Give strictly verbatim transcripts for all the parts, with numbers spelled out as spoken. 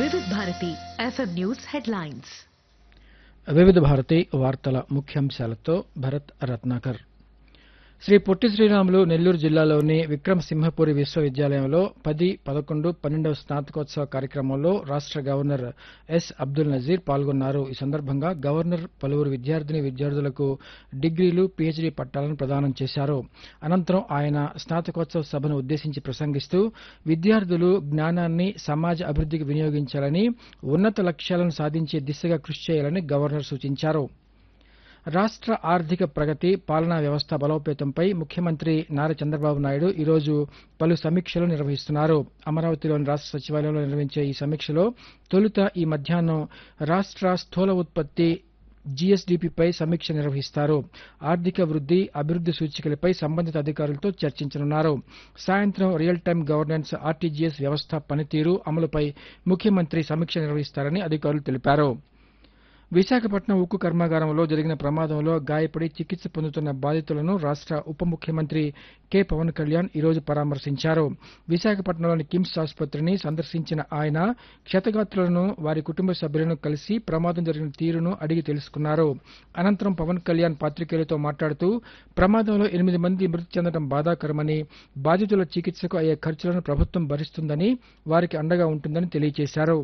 వివిధ Bharati FM news headlines. వివిధ భారతి వార్తల ముఖ్యాంశాలతో భరత్ రత్నాకర్. శ్రీ పొట్టి శ్రీరాములు నెల్లూరు జిల్లాలోని విక్రమసింహపురి విశ్వవిద్యాలయంలో పది పదకొండు పన్నెండవ స్నాతకోత్సవ కార్యక్రమంలో రాష్ట గవర్నర్ ఎస్ అబ్దుల్ నజీర్ పాల్గొన్నారు. ఈ సందర్భంగా గవర్నర్ పలువురు విద్యార్థిని విద్యార్థులకు డిగ్రీలు, పీహెచ్డీ పట్టాలను ప్రదానం చేశారు. అనంతరం ఆయన స్నాతకోత్సవ సభను ఉద్దేశించి ప్రసంగిస్తూ విద్యార్థులు జ్ఞానాన్ని సమాజ అభివృద్ధికి వినియోగించాలని, ఉన్నత లక్ష్యాలను సాధించే దిశగా కృషి చేయాలని గవర్నర్ సూచించారు. రాష్ట ఆర్థిక ప్రగతి, పాలనా వ్యవస్థ బలోపేతంపై ముఖ్యమంత్రి నారా చంద్రబాబు నాయుడు ఈరోజు పలు సమీక్షలు నిర్వహిస్తున్నారు. అమరావతిలోని రాష్ట సచివాలయంలో నిర్వహించే ఈ సమీక్షలో తొలుత ఈ మధ్యాహ్నం రాష్ట స్థూల ఉత్పత్తి జీఎస్డీపీపై సమీక్ష నిర్వహిస్తారు. ఆర్థిక వృద్ధి, అభివృద్ధి సూచికలపై సంబంధిత అధికారులతో చర్చించనున్నారు. సాయంత్రం రియల్ టైం గవర్నెన్స్ ఆర్టీజీఎస్ వ్యవస్థ పనితీరు, అమలుపై ముఖ్యమంత్రి సమీక్ష నిర్వహిస్తారని అధికారులు తెలిపారు. విశాఖపట్నం ఉక్కు కర్మాగారంలో జరిగిన ప్రమాదంలో గాయపడి చికిత్స పొందుతున్న బాధితులను రాష్ట ఉప ముఖ్యమంత్రి కె పవన్ కళ్యాణ్ ఈరోజు పరామర్శించారు. విశాఖపట్నంలోని కిమ్స్ ఆసుపత్రిని సందర్శించిన ఆయన క్షతగాత్రులను, వారి కుటుంబ సభ్యులను కలిసి ప్రమాదం జరిగిన తీరును అడిగి తెలుసుకున్నారు. అనంతరం పవన్ కళ్యాణ్ పాత్రికేయులతో మాట్లాడుతూ ప్రమాదంలో ఎనిమిది మంది మృతి చెందడం బాధాకరమని, బాధితుల చికిత్సకు అయ్యే ఖర్చులను ప్రభుత్వం భరిస్తుందని, వారికి అండగా ఉంటుందని తెలియజేశారు.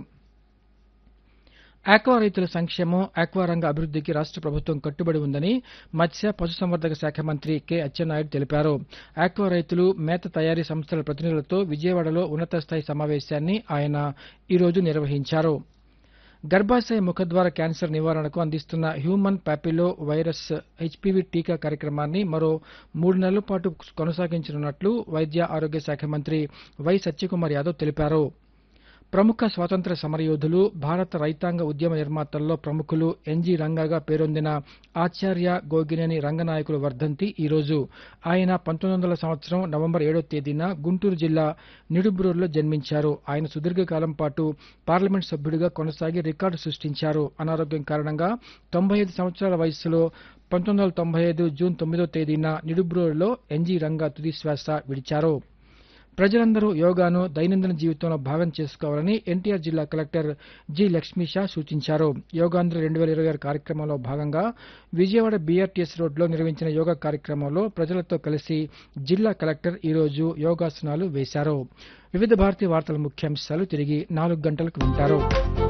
ఆక్వా రైతుల సంక్షేమం, ఆక్వా రంగ అభివృద్ధికి రాష్ట ప్రభుత్వం కట్టుబడి ఉందని మత్స్య, పశుసంవర్ధక శాఖ మంత్రి కె అచ్చెన్నాయుడు తెలిపారు. ఆక్వా రైతులు, మేత తయారీ సంస్థల ప్రతినిధులతో విజయవాడలో ఉన్నత స్థాయి సమావేశాన్ని ఆయన ఈరోజు నిర్వహించారు. గర్భాశయ ముఖద్వార క్యాన్సర్ నివారణకు అందిస్తున్న హ్యూమన్ పాపిలో వైరస్ హెచ్పీవీ టీకా కార్యక్రమాన్ని మరో మూడు నెలల పాటు కొనసాగించనున్నట్లు వైద్య ఆరోగ్య శాఖ మంత్రి వై సత్యకుమార్ యాదవ్ తెలిపారు. ప్రముఖ స్వాతంత్ర్య సమరయోధులు, భారత రైతాంగ ఉద్యమ నిర్మాతల్లో ప్రముఖులు ఎన్జీ రంగాగా పేరొందిన ఆచార్య గోగినేని రంగనాయకుల వర్ధంతి ఈరోజు. ఆయన పంతొమ్మిది వందల సంవత్సరం నవంబర్ ఏడో తేదీన గుంటూరు జిల్లా నిడుబ్రూరులో జన్మించారు. ఆయన సుదీర్ఘకాలం పాటు పార్లమెంట్ సభ్యుడిగా కొనసాగి రికార్డు సృష్టించారు. అనారోగ్యం కారణంగా తొంభై ఐదు సంవత్సరాల వయస్సులో పంతొమ్మిది వందల తొంభై ఐదు జూన్ తొమ్మిదో తేదీన నిడుబ్రూరులో ఎన్జీ రంగా తుది శ్వాస విడిచారు. ప్రజలందరూ యోగాను దైనందిన జీవితంలో భాగం చేసుకోవాలని ఎన్టీఆర్ జిల్లా కలెక్టర్ జి లక్ష్మీషా సూచించారు. యోగాంధ్ర రెండు వేల ఇరవై ఆరు కార్యక్రమంలో భాగంగా విజయవాడ బీఆర్టీఎస్ రోడ్లో నిర్వహించిన యోగా కార్యక్రమంలో ప్రజలతో కలిసి జిల్లా కలెక్టర్ ఈరోజు యోగాసనాలు వేశారు. వివిధ భారతీయ వార్తల ముఖ్యాంశాలు తిరిగి నాలుగు గంటలకు వింటారు.